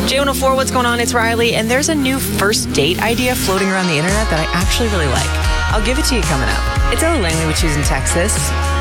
J104, what's going on? It's Riley, and there's a new first date idea floating around the internet that I actually really like. I'll give it to you coming up. It's Ellie Langley with Choosing Texas.